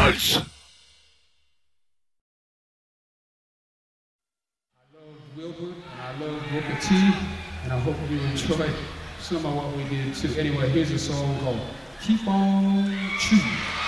Punch! I love Wilbur and I love Booker T, and I hope you enjoy some of what we did too. Anyway, here's a song called Keep On Choosing.